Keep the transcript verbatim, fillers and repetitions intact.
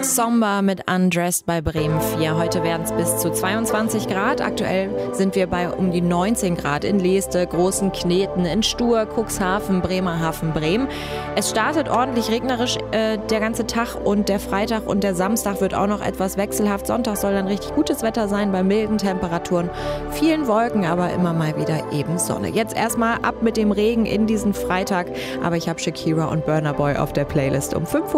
Somber mit Undressed bei Bremen vier. Heute werden es bis zu zweiundzwanzig Grad. Aktuell sind wir bei um die neunzehn Grad in Leeste, Großen Kneten, in Stur, Cuxhaven, Bremerhaven, Bremen. Es startet ordentlich regnerisch äh, der ganze Tag und der Freitag und der Samstag wird auch noch etwas wechselhaft. Sonntag soll dann richtig gutes Wetter sein bei milden Temperaturen, vielen Wolken, aber immer mal wieder eben Sonne. Jetzt erstmal ab mit dem Regen in diesen Freitag, aber ich habe Shakira und Burna Boy auf der Playlist um fünf Uhr.